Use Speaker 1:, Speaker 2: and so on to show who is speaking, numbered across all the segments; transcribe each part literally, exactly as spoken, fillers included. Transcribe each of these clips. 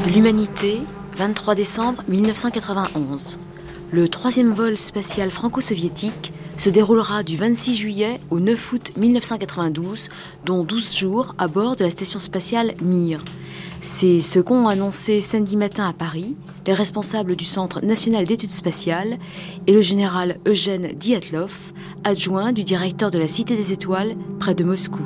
Speaker 1: L'Humanité, vingt-trois décembre mille neuf cent quatre-vingt-onze. Le troisième vol spatial franco-soviétique se déroulera du vingt-six juillet au neuf août mille neuf cent quatre-vingt-douze, dont douze jours à bord de la station spatiale Mir. C'est ce qu'ont annoncé samedi matin à Paris les responsables du Centre national d'études spatiales et le général Eugène Dyatlov, adjoint du directeur de la Cité des Étoiles près de Moscou.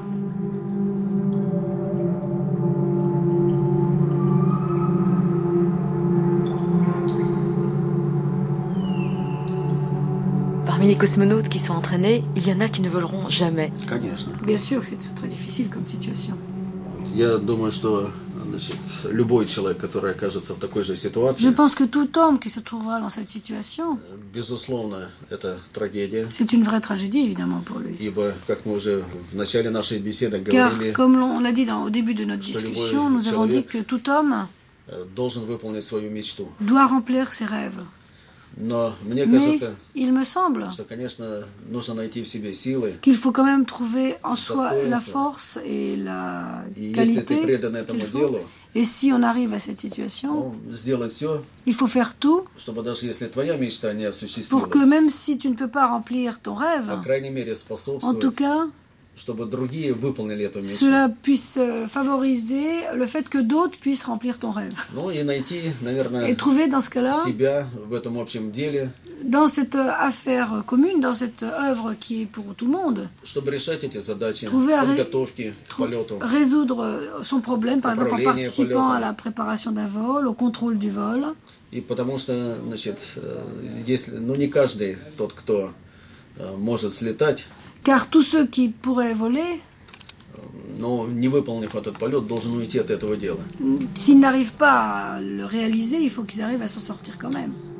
Speaker 1: Parmi les cosmonautes qui sont entraînés, il y en a qui ne voleront jamais.
Speaker 2: Конечно.
Speaker 3: Bien sûr, c'est très difficile comme situation.
Speaker 2: Я думаю, что значит, любой человек, который окажется в такой же ситуации,
Speaker 3: Je pense que tout homme qui se trouvera dans cette situation,
Speaker 2: безусловно, это трагедия.
Speaker 3: c'est une vraie tragédie évidemment pour lui.
Speaker 2: Ибо, как мы уже в начале нашей беседы
Speaker 3: Car,
Speaker 2: говорили,
Speaker 3: comme on l'a dit dans, au début de notre discussion, nous avons dit que tout homme
Speaker 2: должен выполнить свою мечту.
Speaker 3: doit remplir ses rêves.
Speaker 2: Но мне
Speaker 3: Mais
Speaker 2: кажется,
Speaker 3: il me semble
Speaker 2: что, конечно, нужно найти в себе силы.
Speaker 3: qu'il faut quand même trouver en soi la force et la
Speaker 2: И если ты
Speaker 3: qualité
Speaker 2: предан этому
Speaker 3: qu'il faut.
Speaker 2: делу,
Speaker 3: Et si on arrive à cette situation,
Speaker 2: ну, сделать все,
Speaker 3: il faut faire tout
Speaker 2: чтобы даже если твоя мечта не
Speaker 3: pour que
Speaker 2: осуществилась,
Speaker 3: même si tu ne peux pas remplir ton rêve,
Speaker 2: по крайней мере,
Speaker 3: en tout
Speaker 2: способствовать,
Speaker 3: cas,
Speaker 2: чтобы другие выполнили эту мечту.
Speaker 3: cela puisse euh, favoriser le fait que d'autres puissent remplir ton rêve.
Speaker 2: Ну и найти, наверное,
Speaker 3: Et trouver dans ce cas-là,
Speaker 2: себя в этом общем деле,
Speaker 3: dans cette euh, affaire commune, dans cette œuvre qui est pour tout le monde,
Speaker 2: чтобы решать эти задачи
Speaker 3: Trouver à ré-
Speaker 2: подготовки к
Speaker 3: trou-
Speaker 2: полету.
Speaker 3: résoudre euh, son problème, par exemple en
Speaker 2: Управление
Speaker 3: participant
Speaker 2: полетом.
Speaker 3: à la préparation d'un vol, au contrôle du vol.
Speaker 2: И потому что, значит, э, если, ну не каждый тот, кто э, может слетать,
Speaker 3: Car tous ceux qui pourraient voler,
Speaker 2: но не выполнив этот полет, должен уйти от этого дела.
Speaker 3: s'ils n'arrivent pas à le réaliser, il faut qu'ils arrivent à s'en sortir quand même.